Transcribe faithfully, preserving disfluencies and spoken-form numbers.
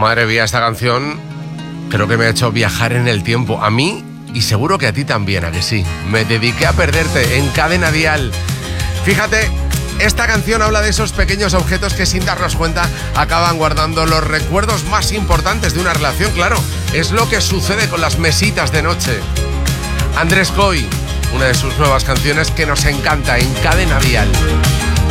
Madre mía, esta canción creo que me ha hecho viajar en el tiempo. A mí y seguro que a ti también, ¿a que sí? Me dediqué a perderte en Cadena Dial. Fíjate, esta canción habla de esos pequeños objetos que sin darnos cuenta acaban guardando los recuerdos más importantes de una relación. Claro, es lo que sucede con las mesitas de noche. Andrés Coy, una de sus nuevas canciones que nos encanta en Cadena Dial.